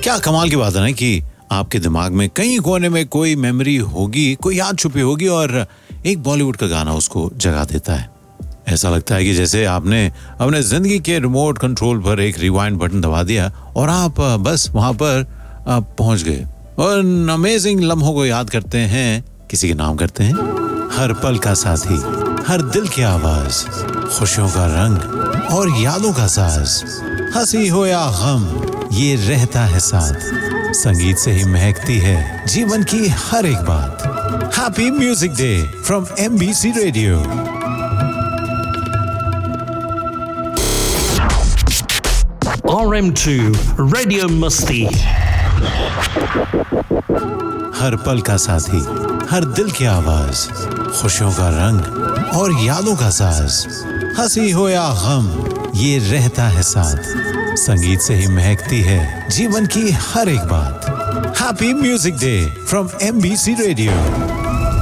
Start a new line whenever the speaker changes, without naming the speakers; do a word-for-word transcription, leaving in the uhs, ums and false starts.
क्या कमाल की बात है ना कि आपके दिमाग में कहीं कोने में कोई मेमोरी होगी, कोई याद छुपी होगी और एक बॉलीवुड का गाना उसको जगा देता है। ऐसा लगता है कि जैसे आपने अपने जिंदगी के रिमोट कंट्रोल पर एक रिवाइंड बटन दबा दिया और आप बस वहां पर पहुंच गए और अमेजिंग लम्हों को याद करते हैं, किसी के नाम करते हैं। हर पल का साथी, हर दिल की आवाज, खुशियों का रंग और यादों का साज, हंसी हो या गम ये रहता है साथ। संगीत से ही महकती है जीवन की हर एक बात। Happy music day from MBC radio.
R M to radio मस्ती।
हर पल का साथी, हर दिल की आवाज, खुशियों का रंग और यादों का साज, हंसी हो या गम ये रहता है साथ। संगीत से ही महकती है जीवन की हर एक बात। Happy music day from MBC radio.